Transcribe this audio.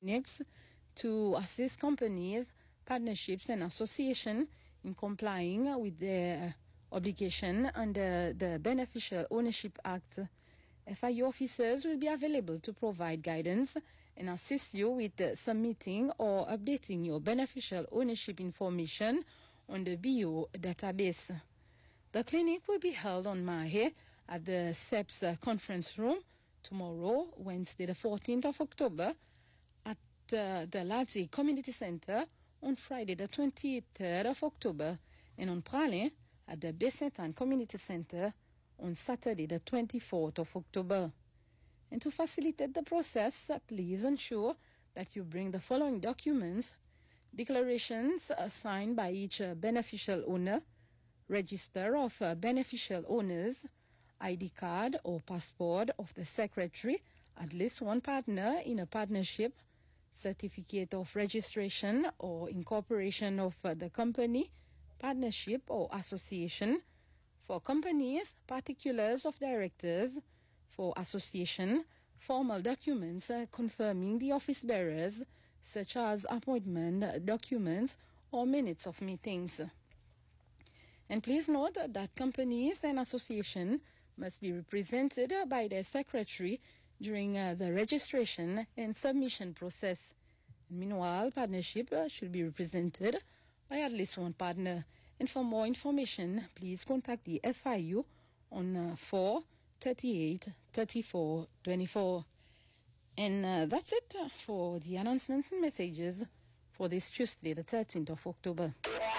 Next, to assist companies, partnerships and associations in complying with their obligation under the Beneficial Ownership Act. FIU officers will be available to provide guidance and assist you with submitting or updating your beneficial ownership information on the BO database. The clinic will be held on Mahe at the SEPS conference room tomorrow, Wednesday the 14th of October, at the Ladzi Community Center on Friday the 23rd of October, and on Pralin at the Baie-Sainte-Anne Community Center on Saturday the 24th of October. And to facilitate the process, please ensure that you bring the following documents: declarations signed by each beneficial owner, register of beneficial owners, ID card or passport of the secretary, at least one partner in a partnership, certificate of registration or incorporation of the company, partnership or association. For companies, particulars of directors. For association, formal documents confirming the office bearers, such as appointment documents or minutes of meetings. And please note that companies and associations must be represented by their secretary during the registration and submission process. Meanwhile, partnership should be represented by at least one partner. And for more information, please contact the FIU on 4 38 34 24. And that's it for the announcements and messages for this Tuesday, the 13th of October.